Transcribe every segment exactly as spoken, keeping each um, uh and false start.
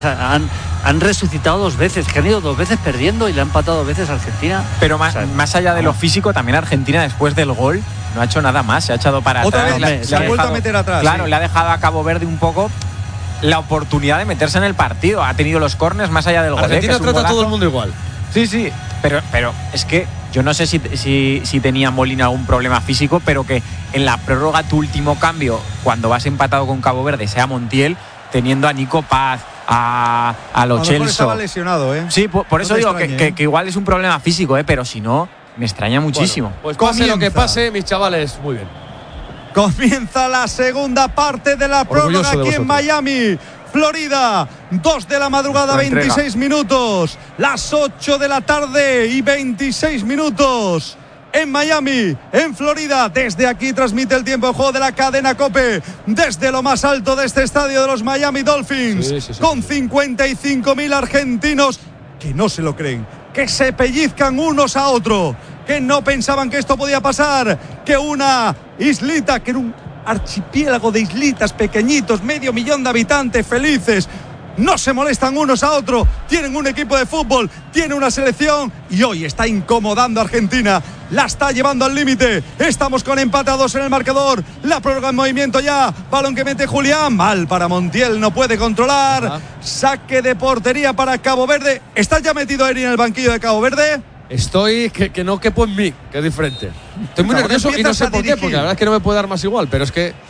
Han, han resucitado dos veces, que han ido dos veces perdiendo y le han empatado dos veces a Argentina. Pero más, o sea, más allá de lo físico, también Argentina después del gol no ha hecho nada más, se ha echado para Otra atrás. vez, le, se ha le vuelto dejado, a meter atrás. Claro, sí. le ha dejado a Cabo Verde un poco la oportunidad de meterse en el partido. Ha tenido los corners más allá del gol. Argentina ¿eh? Que es un trata a todo golazo. el mundo igual. Sí, sí, pero, pero es que yo no sé si, si, si tenía Molina algún problema físico, pero que en la prórroga tu último cambio, cuando vas empatado con Cabo Verde, sea Montiel, teniendo a Nico Paz, a, a Lo A lo mejor Celso. estaba lesionado, ¿eh? Sí, por, por No eso te digo extrañe, que, ¿eh? que, que igual es un problema físico, ¿eh? Pero si no, me extraña muchísimo. Bueno, pues pase lo que Comienza. pase, mis chavales, muy bien. Comienza la segunda parte de la prórroga Orgulloso de aquí en vosotros. Miami, Florida. Dos de la madrugada, La entrega. veintiséis minutos. Las ocho de la tarde y veintiséis minutos. En Miami, en Florida. Desde aquí transmite el tiempo de juego de la cadena COPE. Desde lo más alto de este estadio de los Miami Dolphins. Sí, sí, sí, con sí. cincuenta y cinco mil argentinos que no se lo creen. Que se pellizcan unos a otros. Que no pensaban que esto podía pasar. Que una islita, que era un archipiélago de islitas pequeñitos, medio millón de habitantes felices, no se molestan unos a otros, tienen un equipo de fútbol, tiene una selección y hoy está incomodando a Argentina, la está llevando al límite. Estamos con empate a dos en el marcador, la prórroga en movimiento ya, balón que mete Julián, mal para Montiel, no puede controlar. Ajá. Saque de portería para Cabo Verde. ¿Estás ya metido, Eri, en el banquillo de Cabo Verde? Estoy que, que no quepo en mí, que es diferente. Estoy muy Claro, nervioso y no empiezas sé a por qué, dirigir. porque la verdad es que no me puede dar más igual, pero es que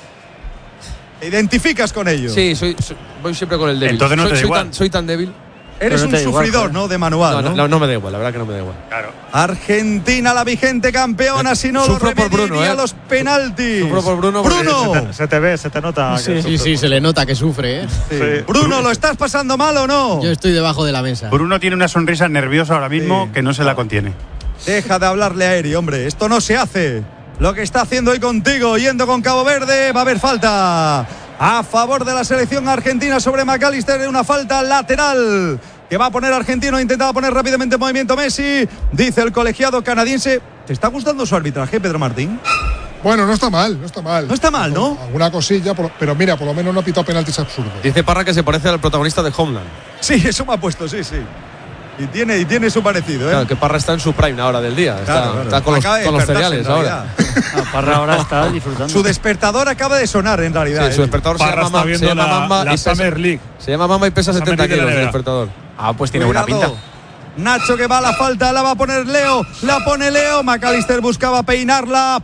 ¿Te identificas con ello? sí, soy, soy- voy siempre con el débil. Entonces no soy, te da soy igual. tan, soy tan débil. Eres Pero no un te da igual, sufridor, joder. ¿no? De manual, No, ¿no? no, no, no me da igual, la verdad que no me da igual. Claro. Argentina, la vigente campeona, si no lo Sufro por Bruno, remediaría ¿eh? los penaltis. Sufro por Bruno porque- Bruno, Se te, se te ve, se te nota. que Sí, sí, sufres. sí, se le nota que sufre, ¿eh? Sí. Sí. Bruno, ¿lo estás pasando mal o no? Yo estoy debajo de la mesa. Bruno tiene una sonrisa nerviosa ahora mismo Sí. que no se la contiene. Deja de hablarle a Eri, hombre. Esto no se hace. Lo que está haciendo hoy contigo, yendo con Cabo Verde, va a haber falta a favor de la selección argentina sobre McAllister, una falta lateral que va a poner argentino. Intentaba poner rápidamente en movimiento Messi. Dice el colegiado canadiense. ¿Te está gustando su arbitraje, Pedro Martín? Bueno, no está mal, no está mal. No está mal, ¿no? Alguna cosilla, por- pero mira, por lo menos no ha pitado penaltis absurdos. Dice Parra que se parece al protagonista de Homeland. Sí, eso me ha puesto, sí, sí. Y tiene, y tiene su parecido, ¿eh? Claro, que Parra está en su prime ahora del día. Está, Claro, claro. está con los, Acaba de con los despertarse, cereales en ahora. realidad. No, Parra ahora está disfrutando. Su despertador acaba de sonar, en realidad. Sí, su ¿eh? despertador se Parra llama, está Mamba, se viendo llama la, Mamba la y pesa, Summer League. se llama Mamba y pesa La setenta Summer League de kilos la el nevera. despertador. Ah, pues tiene buena Cuidado. pinta. Nacho que va a la falta, la va a poner Leo, la pone Leo, McAllister buscaba peinarla,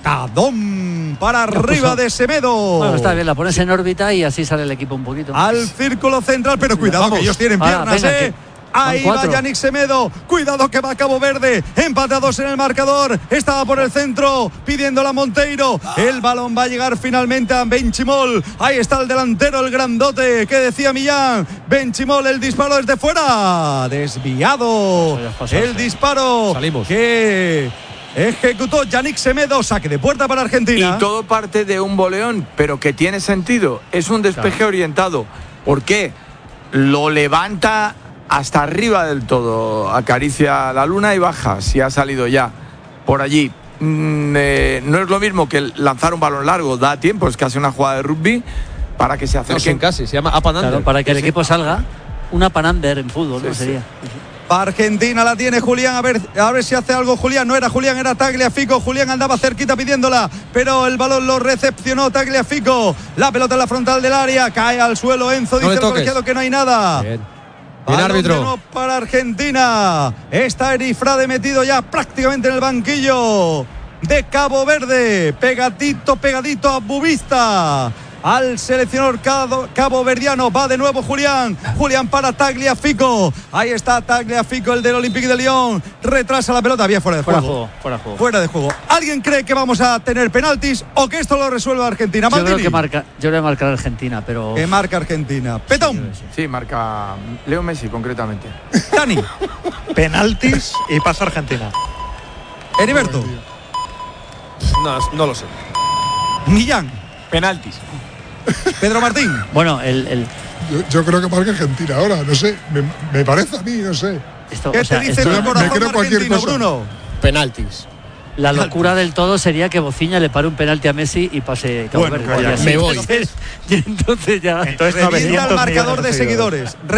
patadón para arriba de Semedo. Bueno, está bien, la pones en órbita y así sale el equipo un poquito. Al círculo central, pero cuidado Vamos. que ellos tienen Ahora, piernas, venga, ¿eh? que Ahí van va cuatro. Yannick Semedo, cuidado que va Cabo Verde, empatados en el marcador, estaba por el centro, pidiéndola Monteiro, el balón va a llegar finalmente a Benchimol, ahí está el delantero, el grandote, que decía Millán, Benchimol, el disparo desde fuera, desviado, Eso ya pasó, el sí. disparo Salimos. que ejecutó Yannick Semedo, saque de puerta para Argentina. Y todo parte de un boleón, pero que tiene sentido. Es un despeje orientado. ¿Por qué? Lo levanta hasta arriba del todo, acaricia la luna y baja, si ha salido ya por allí. Mm, eh, no es lo mismo que lanzar un balón largo, da tiempo, es casi una jugada de rugby para que se No, son acerquen. casi, se llama Up and Under. Claro, para que el Sí, sí. equipo salga. Una panander en fútbol, ¿no? Sí, sí. Sería. Para Argentina la tiene Julián, a ver, a ver si hace algo Julián, no era Julián, era Tagliafico, Julián andaba cerquita pidiéndola, pero el balón lo recepcionó Tagliafico, la pelota en la frontal del área, cae al suelo Enzo, No dice le el toques. colegiado que no hay nada. Bien. Bien, Balón árbitro. de no para Argentina, está Erifrade metido ya prácticamente en el banquillo de Cabo Verde, pegadito, pegadito a Bubista. Al seleccionador caboverdiano va de nuevo Julián. Julián para Tagliafico. Ahí está Tagliafico, el del Olympique de Lyon. Retrasa la pelota. Había fuera de Fuera juego. de juego, fuera de juego. Fuera de juego. ¿Alguien cree que vamos a tener penaltis o que esto lo resuelva Argentina? Yo creo Maldini. que marca, yo creo que marcar Argentina, pero. Que marca Argentina. Petón. Sí, marca Leo Messi concretamente. Dani. Penaltis y pasa Argentina. Heriberto. No, no lo sé. Millán. Penaltis. Pedro Martín. Bueno, el, el Yo, yo creo que marca Argentina ahora, no sé. Me, me parece a mí, no sé. esto, ¿Qué o sea, te dice esto- tu me corazón creo cualquier argentino, cosa. Bruno? Penaltis. La locura del todo sería que Bociña le pare un penalti a Messi y pase Cabo Bueno, Verde. calla, Y así, me voy. entonces- y entonces ya. Entonces Revienta el novecientos marcador millones de seguidores.